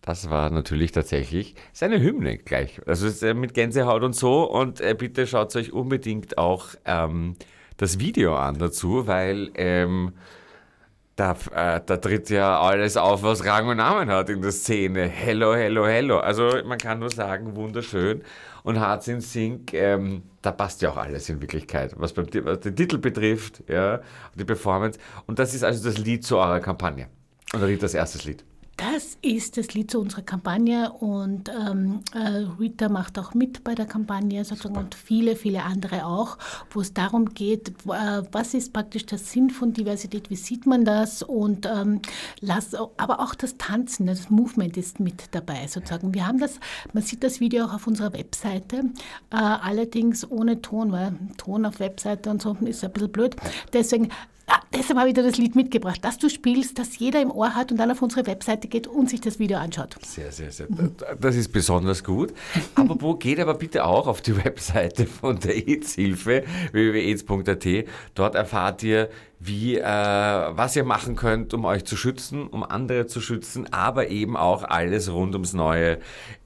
Das war natürlich tatsächlich seine Hymne gleich. Also es ist, mit Gänsehaut und so. Und bitte schaut euch unbedingt auch das Video an dazu, weil da tritt ja alles auf, was Rang und Namen hat in der Szene. Hello, hello, hello. Also man kann nur sagen, wunderschön. Und Hearts in Sync, da passt ja auch alles in Wirklichkeit, was den Titel betrifft, ja, die Performance. Und das ist also das Lied zu eurer Kampagne. Oder das erste Lied. Das ist das Lied zu unserer Kampagne und Rita macht auch mit bei der Kampagne sozusagen und viele, viele andere auch, wo es darum geht, was ist praktisch der Sinn von Diversität, wie sieht man das und aber auch das Tanzen, das Movement ist mit dabei sozusagen. Wir haben das, man sieht das Video auch auf unserer Webseite, allerdings ohne Ton, weil Ton auf Webseite und so ist ein bisschen blöd. Deshalb habe ich dir das Lied mitgebracht, dass du spielst, dass jeder im Ohr hat und dann auf unsere Webseite geht und sich das Video anschaut. Sehr, sehr, sehr. Das ist besonders gut. Apropos, geht aber bitte auch auf die Webseite von der AIDS-Hilfe, www.aids.at. Dort erfahrt ihr, was ihr machen könnt, um euch zu schützen, um andere zu schützen, aber eben auch alles rund ums neue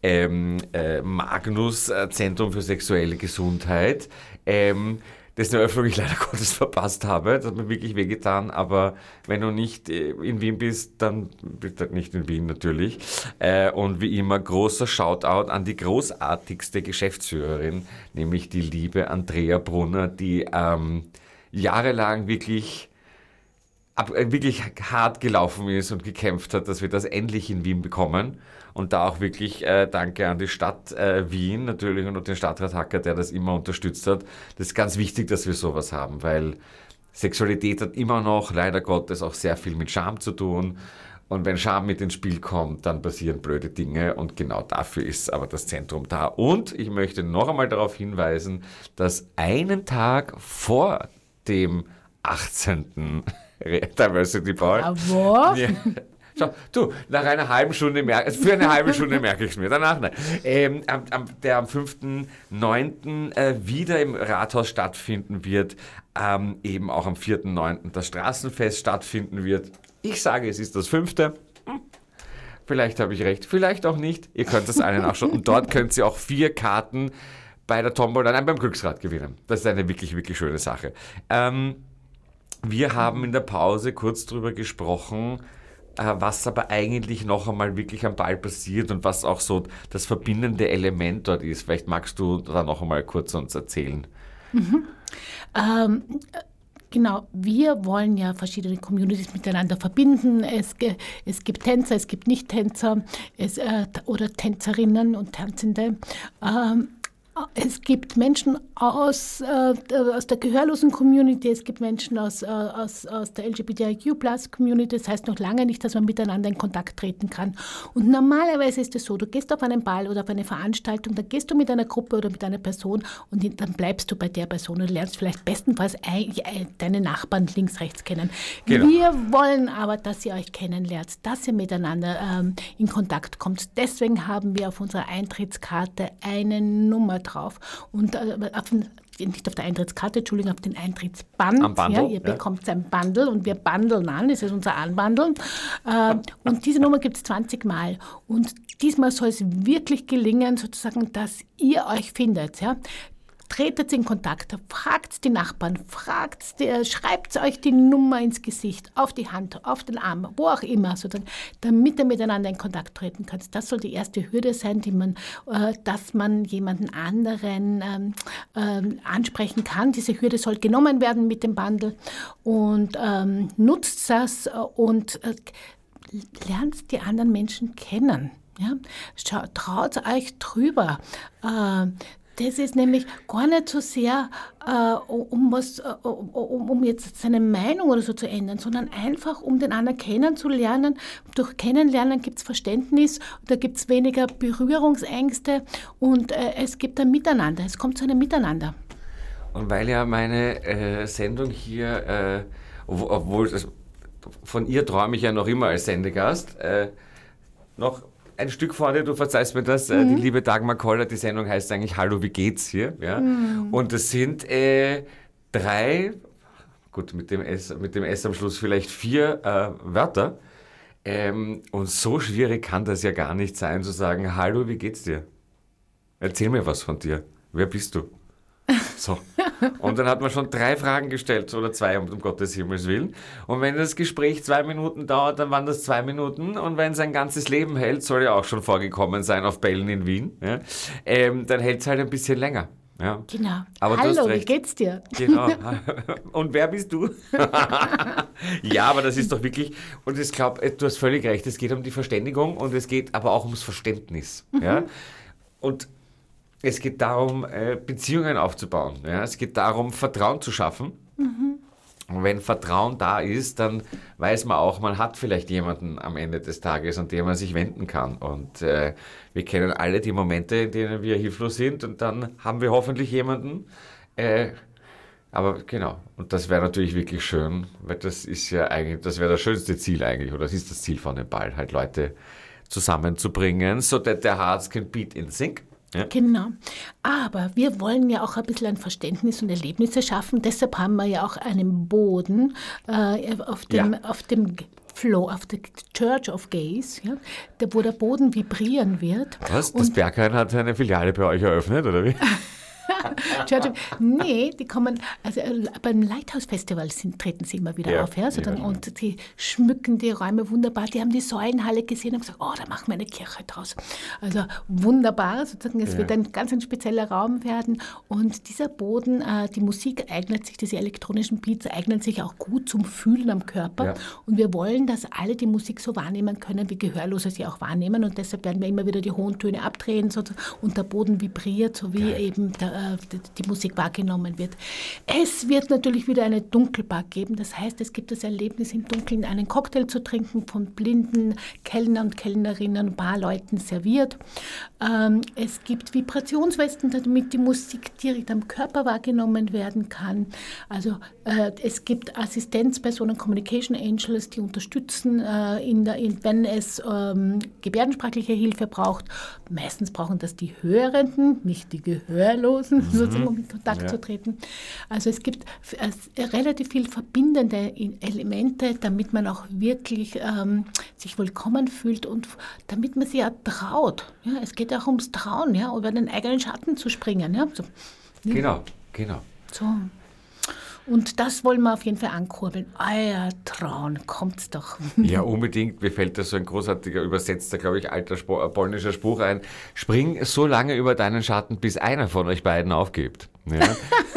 Magnus Zentrum für sexuelle Gesundheit. Dessen Eröffnung ich leider Gottes verpasst habe. Das hat mir wirklich wehgetan, aber wenn du nicht in Wien bist, dann bitte nicht in Wien natürlich. Und wie immer, großer Shoutout an die großartigste Geschäftsführerin, nämlich die liebe Andrea Brunner, die jahrelang wirklich hart gelaufen ist und gekämpft hat, dass wir das endlich in Wien bekommen. Und da auch wirklich danke an die Stadt Wien natürlich und den Stadtrat Hacker, der das immer unterstützt hat. Das ist ganz wichtig, dass wir sowas haben, weil Sexualität hat immer noch, leider Gottes, auch sehr viel mit Scham zu tun. Und wenn Scham mit ins Spiel kommt, dann passieren blöde Dinge und genau dafür ist aber das Zentrum da. Und ich möchte noch einmal darauf hinweisen, dass einen Tag vor dem 18. Diversity Ball. Aber Ja. Schau, du, nach einer halben Stunde für eine halbe Stunde merke ich es mir, danach nein. Der am 5.9. Wieder im Rathaus stattfinden wird, eben auch am 4.9. das Straßenfest stattfinden wird. Ich sage, es ist das 5. Vielleicht habe ich recht, vielleicht auch nicht. Ihr könnt das einen auch schon. Und dort könnt ihr auch 4 Karten bei der Tombola, nein, beim Glücksrad gewinnen. Das ist eine wirklich, wirklich schöne Sache. Wir haben in der Pause kurz drüber gesprochen, was aber eigentlich noch einmal wirklich am Ball passiert und was auch so das verbindende Element dort ist. Vielleicht magst du da noch einmal kurz uns erzählen. Genau, wir wollen ja verschiedene Communities miteinander verbinden. Es gibt Tänzer, es gibt Nicht-Tänzer oder Tänzerinnen und Tanzende. Es gibt Menschen aus der gehörlosen Community, es gibt Menschen aus der LGBTIQ+-Community. Das heißt noch lange nicht, dass man miteinander in Kontakt treten kann. Und normalerweise ist es so, du gehst auf einen Ball oder auf eine Veranstaltung, dann gehst du mit einer Gruppe oder mit einer Person und dann bleibst du bei der Person und lernst vielleicht bestenfalls deine Nachbarn links, rechts kennen. Genau. Wir wollen aber, dass ihr euch kennenlernt, dass ihr miteinander in Kontakt kommt. Deswegen haben wir auf unserer Eintrittskarte eine Nummer drauf und nicht auf der Eintrittskarte, Entschuldigung, auf den Eintrittsband. Am Bundle, ja, ihr bekommt ein Bundle und wir bundeln an, das ist unser Anbundeln. Und diese Nummer gibt es 20 Mal. Und diesmal soll es wirklich gelingen, sozusagen, dass ihr euch findet. Ja? Tretet in Kontakt, fragt die Nachbarn, schreibt euch die Nummer ins Gesicht, auf die Hand, auf den Arm, wo auch immer, sozusagen, damit ihr miteinander in Kontakt treten könnt. Das soll die erste Hürde sein, dass man jemanden anderen ansprechen kann. Diese Hürde soll genommen werden mit dem Bundle und nutzt das und lernt die anderen Menschen kennen. Ja? Traut euch drüber. Das ist nämlich gar nicht so sehr, um jetzt seine Meinung oder so zu ändern, sondern einfach, um den anderen kennenzulernen. Durch Kennenlernen gibt es Verständnis, da gibt es weniger Berührungsängste und es gibt ein Miteinander, es kommt zu einem Miteinander. Und weil ja meine Sendung hier, obwohl von ihr träume ich ja noch immer als Sendegast, noch ein Stück vor dir, du verzeihst mir das, die liebe Dagmar Koller, die Sendung heißt eigentlich Hallo, wie geht's hier? Ja? Und es sind 3, gut, mit dem S am Schluss vielleicht 4 Wörter, Und so schwierig kann das ja gar nicht sein, zu sagen, hallo, wie geht's dir? Erzähl mir was von dir. Wer bist du? So. Und dann hat man schon 3 Fragen gestellt oder 2, um Gottes Himmels Willen. Und wenn das Gespräch 2 Minuten dauert, dann waren das 2 Minuten. Und wenn es ein ganzes Leben hält, soll ja auch schon vorgekommen sein auf Bällen in Wien, ja, dann hält es halt ein bisschen länger. Ja. Genau. Aber du hast Hallo, wie recht. geht's dir? Genau. Und wer bist du? Ja, aber das ist doch wirklich, und ich glaube, du hast völlig recht, es geht um die Verständigung und es geht aber auch ums Verständnis. Ja? Und es geht darum, Beziehungen aufzubauen. Ja? Es geht darum, Vertrauen zu schaffen. Und wenn Vertrauen da ist, dann weiß man auch, man hat vielleicht jemanden am Ende des Tages, an den man sich wenden kann. Und wir kennen alle die Momente, in denen wir hilflos sind und dann haben wir hoffentlich jemanden. Aber genau, und das wäre natürlich wirklich schön, weil das ist ja eigentlich, das wäre das schönste Ziel eigentlich, oder das ist das Ziel von dem Ball, halt Leute zusammenzubringen, so that their hearts can beat in sync. Ja? Genau. Aber wir wollen ja auch ein bisschen ein Verständnis und Erlebnisse schaffen. Deshalb haben wir ja auch einen Boden auf dem Flow, auf der Church of Gays, ja, wo der Boden vibrieren wird. Was? Das Berghain hat eine Filiale bei euch eröffnet, oder wie? Nee, die kommen, also beim Lighthouse Festival treten sie immer wieder auf, ja, und die schmücken die Räume wunderbar. Die haben die Säulenhalle gesehen und gesagt, oh, da machen wir eine Kirche draus. Also wunderbar, sozusagen, es wird ein ganz ein spezieller Raum werden und dieser Boden, die Musik eignet sich, diese elektronischen Beats eignen sich auch gut zum Fühlen am Körper und wir wollen, dass alle die Musik so wahrnehmen können, wie Gehörlose sie auch wahrnehmen und deshalb werden wir immer wieder die hohen Töne abdrehen und der Boden vibriert, so wie eben die Musik wahrgenommen wird. Es wird natürlich wieder eine Dunkelbar geben. Das heißt, es gibt das Erlebnis, im Dunkeln einen Cocktail zu trinken, von blinden Kellner und Kellnerinnen, Barleuten serviert. Es gibt Vibrationswesten, damit die Musik direkt am Körper wahrgenommen werden kann. Also es gibt Assistenzpersonen, Communication Angels, die unterstützen, wenn es gebärdensprachliche Hilfe braucht. Meistens brauchen das die Hörenden, nicht die Gehörlosen, sozusagen, um in Kontakt zu treten. Also es gibt relativ viel verbindende Elemente, damit man auch wirklich sich willkommen fühlt und damit man sich ja traut. Ja, es geht auch ums Trauen, ja, über den eigenen Schatten zu springen. Ja, so. Genau. So. Und das wollen wir auf jeden Fall ankurbeln. Euer Trauen, kommt's doch. Ja, unbedingt. Mir fällt da so ein großartiger, übersetzter, glaube ich, alter polnischer Spruch ein. Spring so lange über deinen Schatten, bis einer von euch beiden aufgibt. Ja.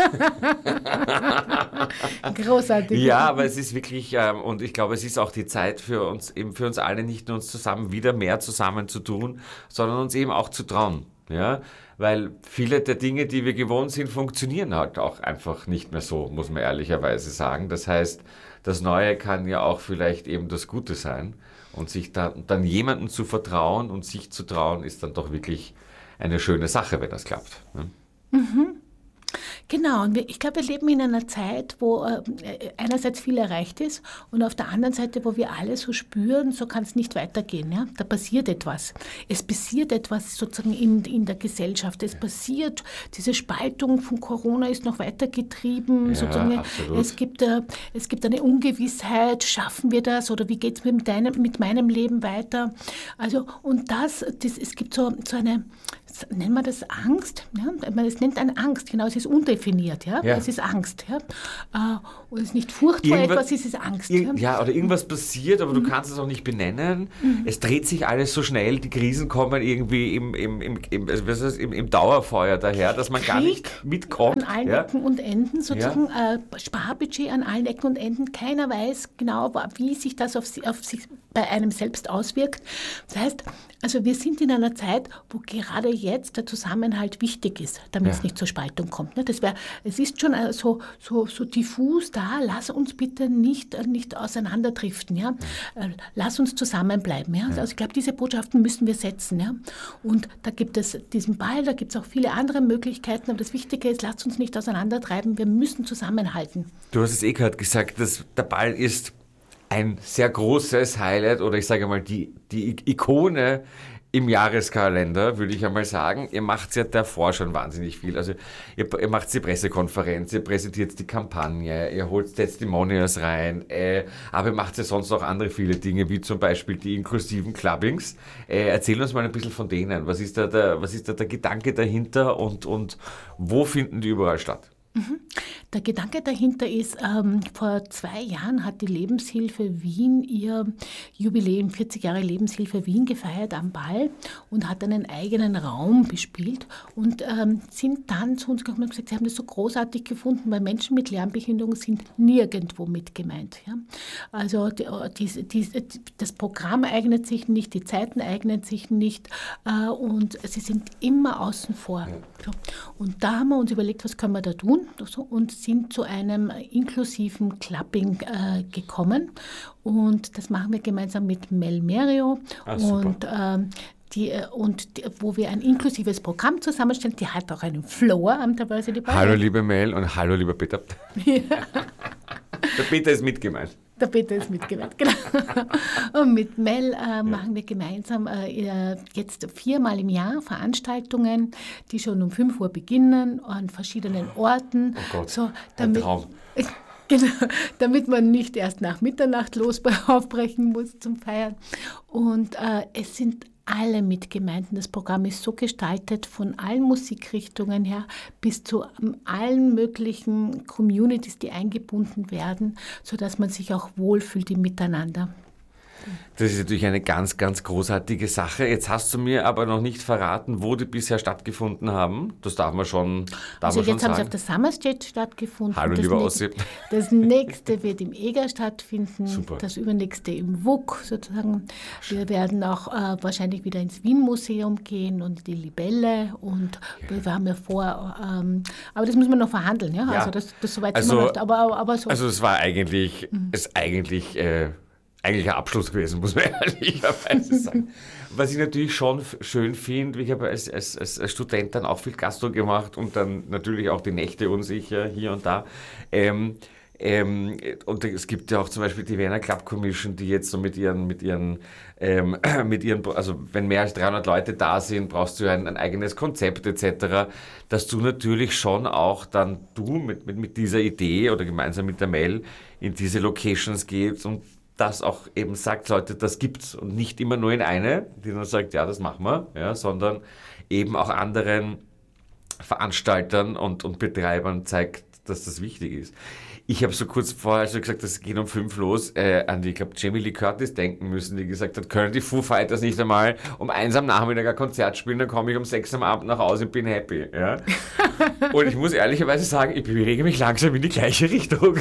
Großartig. Ja, aber es ist wirklich, und ich glaube, es ist auch die Zeit für uns, eben für uns alle, nicht nur uns zusammen, wieder mehr zusammen zu tun, sondern uns eben auch zu trauen. Ja, weil viele der Dinge, die wir gewohnt sind, funktionieren halt auch einfach nicht mehr so, muss man ehrlicherweise sagen. Das heißt, das Neue kann ja auch vielleicht eben das Gute sein und sich dann jemandem zu vertrauen und sich zu trauen, ist dann doch wirklich eine schöne Sache, wenn das klappt. Ne? Genau, und ich glaube, wir leben in einer Zeit, wo einerseits viel erreicht ist und auf der anderen Seite, wo wir alle so spüren, so kann es nicht weitergehen. Ja? Da passiert etwas. Es passiert etwas sozusagen in der Gesellschaft. Es passiert, diese Spaltung von Corona ist noch weitergetrieben. Ja, sozusagen. Es gibt eine Ungewissheit, schaffen wir das oder wie geht es mit meinem Leben weiter? Also, und es gibt so eine, nennen wir das Angst? Ja? Es nennt eine Angst, genau, es ist undefiniert, ja? Es ist Angst. Ja? Und es ist nicht Furcht vor etwas, es ist Angst. Ja, oder irgendwas passiert, aber du kannst es auch nicht benennen. Es dreht sich alles so schnell, die Krisen kommen irgendwie im Dauerfeuer daher, dass man gar nicht mitkommt. An allen Ecken und Enden, sozusagen Sparbudget an allen Ecken und Enden. Keiner weiß genau, wie sich das auf sich bei einem selbst auswirkt. Das heißt, also wir sind in einer Zeit, wo gerade jetzt der Zusammenhalt wichtig ist, damit es nicht zur Spaltung kommt. Es ist schon so diffus da, lass uns bitte nicht auseinanderdriften. Ja? Lass uns zusammenbleiben. Ja? Also ich glaube, diese Botschaften müssen wir setzen. Ja? Und da gibt es diesen Ball, da gibt es auch viele andere Möglichkeiten, aber das Wichtige ist, lasst uns nicht auseinandertreiben, wir müssen zusammenhalten. Du hast es gerade gesagt, dass der Ball ist ein sehr großes Highlight oder ich sage mal die Ikone im Jahreskalender, würde ich einmal sagen. Ihr macht ja davor schon wahnsinnig viel. Also ihr macht die Pressekonferenz, ihr präsentiert die Kampagne, ihr holt Testimonials rein, aber ihr macht ja sonst auch andere viele Dinge, wie zum Beispiel die inklusiven Clubbings. Erzähl uns mal ein bisschen von denen. Was ist da der Gedanke dahinter und wo finden die überall statt? Der Gedanke dahinter ist, vor 2 Jahren hat die Lebenshilfe Wien ihr Jubiläum, 40 Jahre Lebenshilfe Wien gefeiert am Ball und hat einen eigenen Raum bespielt und sind dann zu uns gekommen und gesagt, sie haben das so großartig gefunden, weil Menschen mit Lernbehinderung sind nirgendwo mit gemeint. Ja? Also das Programm eignet sich nicht, die Zeiten eignen sich nicht und sie sind immer außen vor. So. Und da haben wir uns überlegt, was können wir da tun? Und sind zu einem inklusiven Clubbing gekommen. Und das machen wir gemeinsam mit Mel Merio. Und wo wir ein inklusives Programm zusammenstellen. Die hat auch einen Floor am Diversity Bar. Hallo liebe Mel und hallo lieber Peter. Ja. Der Peter ist mitgemeint. Der Peter ist mitgemeint, genau. Und mit Mel machen wir gemeinsam jetzt 4-mal im Jahr Veranstaltungen, die schon um 5 Uhr beginnen, an verschiedenen Orten. Oh Gott, so, ein Traum. Genau, damit man nicht erst nach Mitternacht aufbrechen muss zum Feiern. Und es sind alle mit gemeint. Das Programm ist so gestaltet von allen Musikrichtungen her bis zu allen möglichen Communities, die eingebunden werden, sodass man sich auch wohlfühlt im Miteinander. Das ist natürlich eine ganz, ganz großartige Sache. Jetzt hast du mir aber noch nicht verraten, wo die bisher stattgefunden haben. Das darf man schon jetzt sagen. haben sie auf der Summer Stage stattgefunden. Hallo, lieber Ossi. Das nächste wird im Eger stattfinden. Super. Das übernächste im WUK sozusagen. Wir werden auch wahrscheinlich wieder ins Wien-Museum gehen und die Libelle. Und wir haben ja vor, aber das müssen wir noch verhandeln. Ja? Ja. Also das soweit sind wir nicht. Aber so. Also es war eigentlich ein Abschluss gewesen, muss man ehrlicherweise sagen. Was ich natürlich schon schön finde, ich habe als Student dann auch viel Gastro gemacht und dann natürlich auch die Nächte unsicher hier und da. Und es gibt ja auch zum Beispiel die Vienna Club Commission, die jetzt so mit ihren, also wenn mehr als 300 Leute da sind, brauchst du ja ein eigenes Konzept etc., dass du natürlich schon auch dann mit dieser Idee oder gemeinsam mit der Mel in diese Locations gehst und das auch eben sagt, Leute, das gibt's und nicht immer nur in eine, die dann sagt, ja, das machen wir, ja, sondern eben auch anderen Veranstaltern und Betreibern zeigt, dass das wichtig ist. Ich habe so kurz vorher, als du gesagt hast, es geht um 5 los, an die, ich glaube, Jamie Lee Curtis denken müssen, die gesagt hat, können die Foo Fighters nicht einmal um 1 am Nachmittag ein Konzert spielen, dann komme ich um 6 am Abend nach Hause und bin happy. Ja? Und ich muss ehrlicherweise sagen, ich bewege mich langsam in die gleiche Richtung.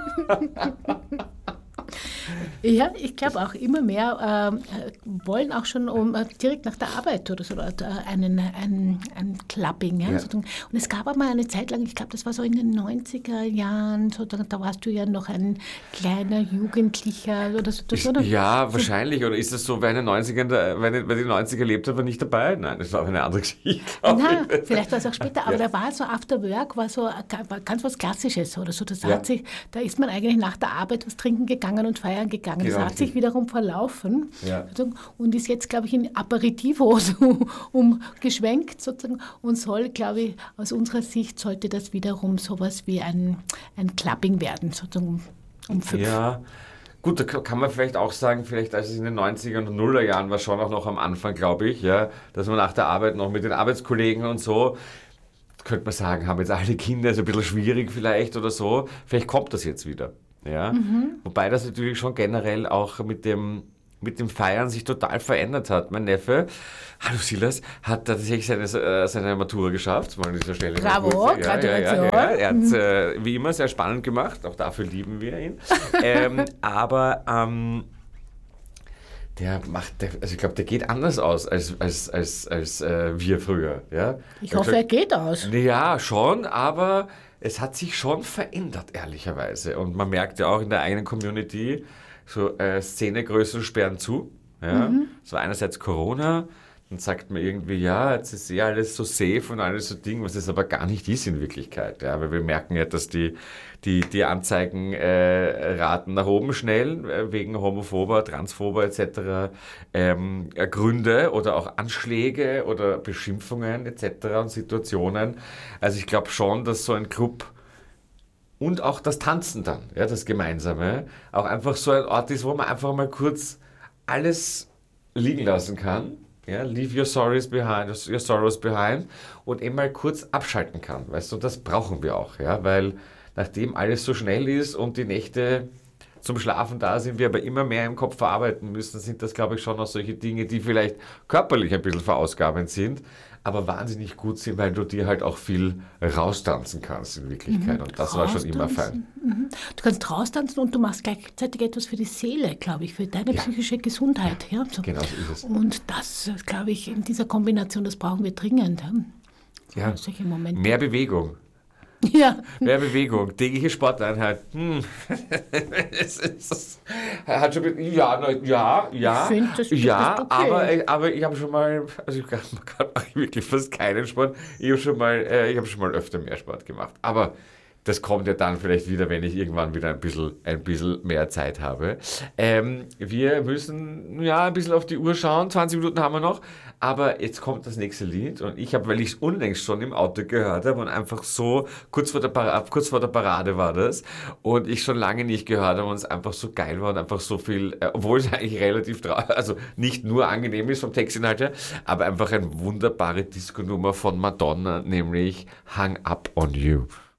Ja, ich glaube auch immer mehr wollen auch schon direkt nach der Arbeit oder so ein Clubbing. Ja? Ja. Und es gab aber mal eine Zeit lang, ich glaube, das war so in den 90er Jahren, so, da warst du ja noch ein kleiner Jugendlicher oder so. Oder? Ja, wahrscheinlich. Oder ist das so, wer die 90er lebt, aber nicht dabei? Nein, das war eine andere Geschichte. Nein, vielleicht war es auch später, aber da war so After Work, war ganz was Klassisches oder so. Da ist man eigentlich nach der Arbeit was trinken gegangen und feiern gegangen. Genau. Das hat sich wiederum verlaufen und ist jetzt, glaube ich, in Aperitivo so umgeschwenkt sozusagen und soll, glaube ich, aus unserer Sicht sollte das wiederum sowas wie ein Clubbing werden, sozusagen um 5. Ja, gut, da kann man vielleicht auch sagen, vielleicht als es in den 90er und 0er Jahren war, schon auch noch am Anfang, glaube ich, ja, dass man nach der Arbeit noch mit den Arbeitskollegen und so, könnte man sagen, haben jetzt alle Kinder, ist ein bisschen schwierig vielleicht oder so, vielleicht kommt das jetzt wieder. Ja? Wobei das natürlich schon generell auch mit dem Feiern sich total verändert hat. Mein Neffe, hallo Silas, hat tatsächlich seine Matura geschafft. Mal an dieser Stelle. Bravo, Gratulation. Ja. Er hat wie immer sehr spannend gemacht, auch dafür lieben wir ihn. Ich glaube, der geht anders aus als wir früher. Ja? Ich hoffe, er geht aus. Ja, schon, aber es hat sich schon verändert, ehrlicherweise. Und man merkt ja auch in der eigenen Community, so Szenegrößen sperren zu. Ja? Es war einerseits Corona, Dann sagt man irgendwie, ja, jetzt ist ja alles so safe und alles so Ding, was es aber gar nicht ist in Wirklichkeit. Ja, weil wir merken ja, dass die Anzeigenraten nach oben schnell, wegen homophober, transphober etc. Gründe oder auch Anschläge oder Beschimpfungen etc. und Situationen. Also ich glaube schon, dass so ein Club und auch das Tanzen dann, ja, das Gemeinsame, auch einfach so ein Ort ist, wo man einfach mal kurz alles liegen lassen kann. Ja, leave your sorrows behind und eben mal kurz abschalten kann. Weißt du, das brauchen wir auch, ja, weil nachdem alles so schnell ist und die Nächte zum Schlafen da sind, wir aber immer mehr im Kopf verarbeiten müssen, sind das, glaube ich, schon auch solche Dinge, die vielleicht körperlich ein bisschen verausgabend sind, aber wahnsinnig gut sind, weil du dir halt auch viel raustanzen kannst in Wirklichkeit. Und das war schon immer fein. Du kannst raustanzen und du machst gleichzeitig etwas für die Seele, glaube ich, für deine psychische Gesundheit. Ja, so. Genau so ist es. Und das, glaube ich, in dieser Kombination, das brauchen wir dringend. Ja. Solche Momente. Mehr Bewegung. Ja. Mehr Bewegung, tägliche Sporteinheit. Hat schon, ja, Ich finde, das ist ja, okay. aber ich habe schon mal, also man kann auch wirklich fast keinen Sport. Ich habe schon mal öfter mehr Sport gemacht. Aber das kommt ja dann vielleicht wieder, wenn ich irgendwann wieder ein bisschen mehr Zeit habe. Wir müssen ja ein bisschen auf die Uhr schauen. 20 Minuten haben wir noch. Aber jetzt kommt das nächste Lied. Und ich habe, weil ich es unlängst schon im Auto gehört habe und einfach so kurz vor der Parade war das. Und ich schon lange nicht gehört habe und es einfach so geil war und einfach so viel, obwohl es eigentlich relativ, also nicht nur angenehm ist vom Textinhalt her, aber einfach eine wunderbare Disco-Nummer von Madonna, nämlich Hung Up on You.